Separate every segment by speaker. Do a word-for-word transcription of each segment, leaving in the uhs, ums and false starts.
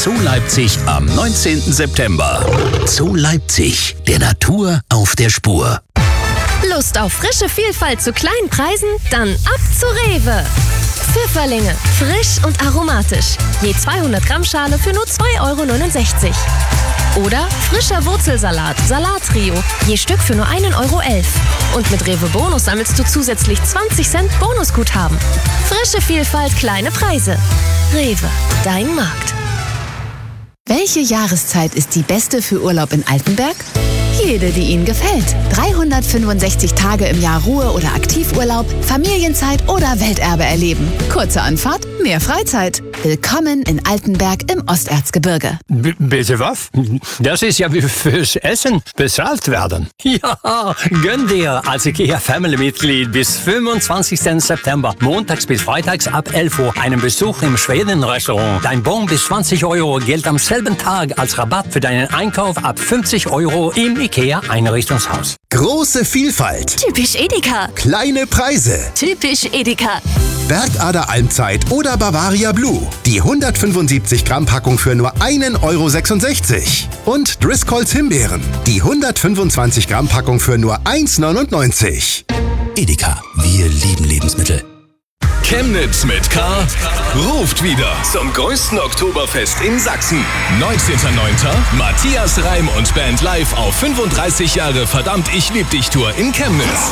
Speaker 1: Zoo Leipzig am neunzehnten September. Zoo Leipzig, der Natur auf der Spur.
Speaker 2: Lust auf frische Vielfalt zu kleinen Preisen? Dann ab zu Rewe. Pfifferlinge, frisch und aromatisch. Je zweihundert Gramm Schale für nur zwei Euro neunundsechzig. Oder frischer Wurzelsalat, Salattrio, je Stück für nur ein Euro elf. Und mit Rewe Bonus sammelst du zusätzlich zwanzig Cent Bonusguthaben. Frische Vielfalt, kleine Preise. Rewe, dein Markt.
Speaker 3: Welche Jahreszeit ist die beste für Urlaub in Altenberg? Jede, die Ihnen gefällt. dreihundertfünfundsechzig Tage im Jahr Ruhe- oder Aktivurlaub, Familienzeit oder Welterbe erleben. Kurze Anfahrt, mehr Freizeit. Willkommen in Altenberg im Osterzgebirge.
Speaker 4: B- bitte was? Das ist ja wie fürs Essen bezahlt werden. Ja, gönn dir als IKEA Family-Mitglied bis fünfundzwanzigsten September, montags bis freitags ab elf Uhr, einen Besuch im Schweden-Restaurant. Dein Bon bis zwanzig Euro gilt am selben Tag als Rabatt für deinen Einkauf ab fünfzig Euro im IKEA Einrichtungshaus.
Speaker 1: Große Vielfalt.
Speaker 2: Typisch Edeka.
Speaker 1: Kleine Preise.
Speaker 2: Typisch Edeka.
Speaker 1: Bergader Almzeit oder Bavaria Blue. Die hundertfünfundsiebzig Gramm Packung für nur ein Euro sechsundsechzig. Und Driscolls Himbeeren. Die hundertfünfundzwanzig Gramm Packung für nur eins Euro neunundneunzig. Edeka, wir lieben Lebensmittel.
Speaker 5: Chemnitz mit K ruft wieder zum größten Oktoberfest in Sachsen. neunzehnten neunten Matthias Reim und Band live auf fünfunddreißig Jahre Verdammt, ich lieb dich Tour in Chemnitz.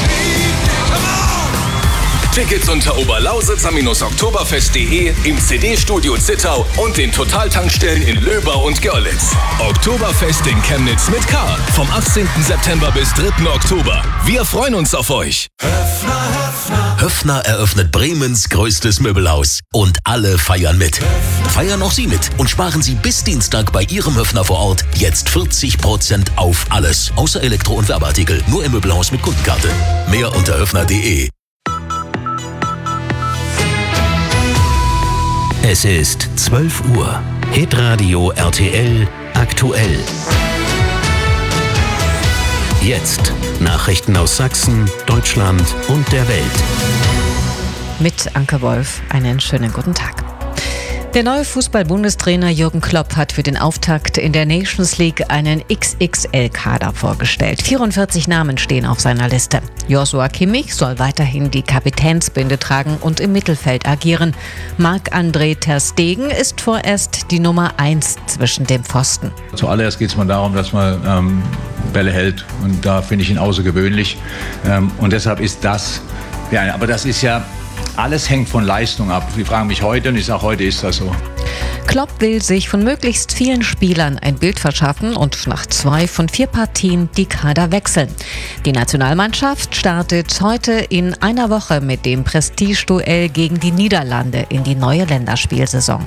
Speaker 5: Tickets unter oberlausitzer-oktoberfest punkt de, im C D-Studio Zittau und den Totaltankstellen in Löber und Görlitz. Oktoberfest in Chemnitz mit K. Vom achtzehnten September bis dritten Oktober. Wir freuen uns auf euch.
Speaker 1: Höffner eröffnet Bremens größtes Möbelhaus. Und alle feiern mit. Feiern auch Sie mit und sparen Sie bis Dienstag bei Ihrem Höffner vor Ort jetzt vierzig Prozent auf alles. Außer Elektro- und Werbeartikel. Nur im Möbelhaus mit Kundenkarte. Mehr unter höffner punkt de. Es ist zwölf Uhr. Hitradio R T L aktuell. Jetzt Nachrichten aus Sachsen, Deutschland und der Welt.
Speaker 6: Mit Anke Wolf einen schönen guten Tag. Der neue Fußball-Bundestrainer Jürgen Klopp hat für den Auftakt in der Nations League einen X X L-Kader vorgestellt. vierundvierzig Namen stehen auf seiner Liste. Joshua Kimmich soll weiterhin die Kapitänsbinde tragen und im Mittelfeld agieren. Marc-André ter Stegen ist vorerst die Nummer eins zwischen dem Pfosten.
Speaker 7: Zuallererst geht es mal darum, dass man ähm, Bälle hält und da finde ich ihn außergewöhnlich. Ähm, und deshalb ist das, ja, aber das ist ja, alles hängt von Leistung ab. Sie fragen mich heute und ich sage, heute ist das so.
Speaker 6: Klopp will sich von möglichst vielen Spielern ein Bild verschaffen und nach zwei von vier Partien die Kader wechseln. Die Nationalmannschaft startet heute in einer Woche mit dem Prestigeduell gegen die Niederlande in die neue Länderspielsaison.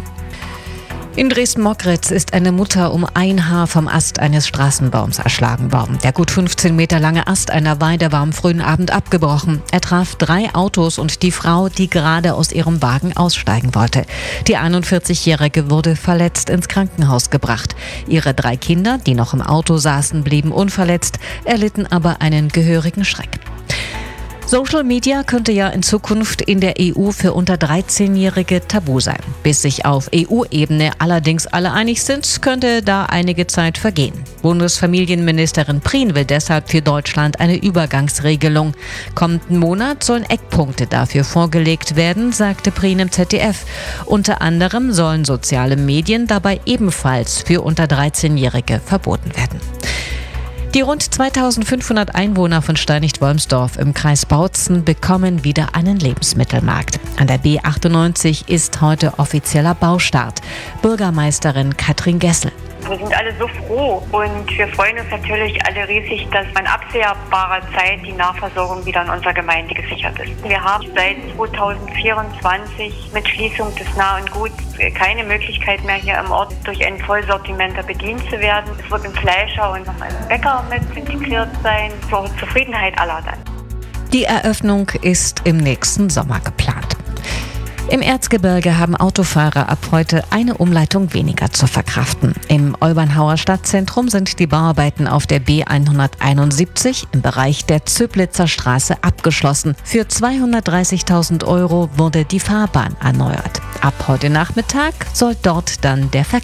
Speaker 6: In Dresden-Mockritz ist eine Mutter um ein Haar vom Ast eines Straßenbaums erschlagen worden. Der gut fünfzehn Meter lange Ast einer Weide war am frühen Abend abgebrochen. Er traf drei Autos und die Frau, die gerade aus ihrem Wagen aussteigen wollte. Die einundvierzigjährige wurde verletzt ins Krankenhaus gebracht. Ihre drei Kinder, die noch im Auto saßen, blieben unverletzt, erlitten aber einen gehörigen Schreck. Social Media könnte ja in Zukunft in der E U für unter dreizehnjährige tabu sein. Bis sich auf E U-Ebene allerdings alle einig sind, könnte da einige Zeit vergehen. Bundesfamilienministerin Prien will deshalb für Deutschland eine Übergangsregelung. Kommenden Monat sollen Eckpunkte dafür vorgelegt werden, sagte Prien im Z D F. Unter anderem sollen soziale Medien dabei ebenfalls für unter dreizehnjährige verboten werden. Die rund zweitausendfünfhundert Einwohner von Steinigt-Wolmsdorf im Kreis Bautzen bekommen wieder einen Lebensmittelmarkt. An der B achtundneunzig ist heute offizieller Baustart. Bürgermeisterin Katrin Gessel.
Speaker 8: Wir sind alle so froh und wir freuen uns natürlich alle riesig, dass in absehbarer Zeit die Nahversorgung wieder in unserer Gemeinde gesichert ist. Wir haben seit zweitausendvierundzwanzig mit Schließung des Nah und Gut keine Möglichkeit mehr hier im Ort durch einen Vollsortimenter bedient zu werden. Es wird ein Fleischer und noch ein Bäcker mit integriert sein, zur Zufriedenheit aller dann.
Speaker 6: Die Eröffnung ist im nächsten Sommer geplant. Im Erzgebirge haben Autofahrer ab heute eine Umleitung weniger zu verkraften. Im Olbernhauer Stadtzentrum sind die Bauarbeiten auf der B hunderteinundsiebzig im Bereich der Zöblitzer Straße abgeschlossen. Für zweihundertdreißigtausend Euro wurde die Fahrbahn erneuert. Ab heute Nachmittag soll dort dann der Verkehr